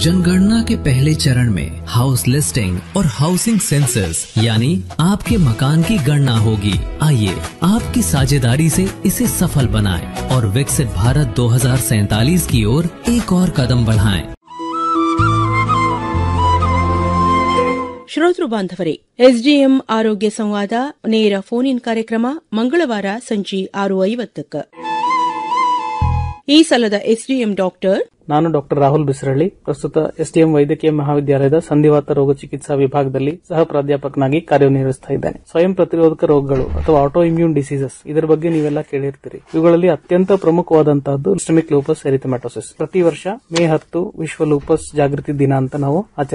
जनगणना के पहले चरण में हाउस लिस्टिंग और हाउसिंग सेंसस यानी आपके मकान की गणना होगी। आइए आपकी साझेदारी से इसे सफल बनाएं और विकसित भारत 2047 की ओर एक और कदम बढ़ाएं। ಶ್ರೋತೃ ಬಾಂಧವರೇ, ಎಸ್ಡಿಎಂ ಆರೋಗ್ಯ ಸಂವಾದ ನೇರ ಫೋನ್ ಇನ್ ಕಾರ್ಯಕ್ರಮ ಮಂಗಳವಾರ ಸಂಜೆ 6:50. ಈ ಸಲದ ಎಸ್ಡಿಎಂ ಡಾಕ್ಟರ್ ನಾನು ಡಾಕ್ಟರ್ ರಾಹುಲ್ ಬಿಸರಳ್ಳಿ, ಪ್ರಸ್ತುತ ಎಸ್ಡಿಎಂ ವೈದ್ಯಕೀಯ ಮಹಾವಿದ್ಯಾಲಯದ ಸಂಧಿವಾತ ರೋಗ ಚಿಕಿತ್ಸಾ ವಿಭಾಗದಲ್ಲಿ ಸಹ ಪ್ರಾಧ್ಯಾಪಕನಾಗಿ ಕಾರ್ಯನಿರ್ವಹಿಸ್ತಾ ಇದ್ದೇನೆ. ಸ್ವಯಂ ಪ್ರತಿರೋಧಕ ರೋಗಗಳು ಅಥವಾ ಆಟೋ ಇಮ್ಯೂನ್ ಡಿಸೀಸಸ್, ಇದರ ಬಗ್ಗೆ ನೀವೆಲ್ಲ ಕೇಳಿರ್ತೀರಿ. ಇವುಗಳಲ್ಲಿ ಅತ್ಯಂತ ಪ್ರಮುಖವಾದಂತಹದ್ದು ಸಿಸ್ಟಮಿಕ್ ಲೂಪಸ್ ಎರಿಥೆಮ್ಯಾಟೋಸಿಸ್. ಪ್ರತಿ ವರ್ಷ ಮೇ 10 ವಿಶ್ವ ಲೂಪಸ್ ಜಾಗೃತಿ ದಿನ ಅಂತ ನಾವು ಆಚರಿಸ್ತೀವಿ.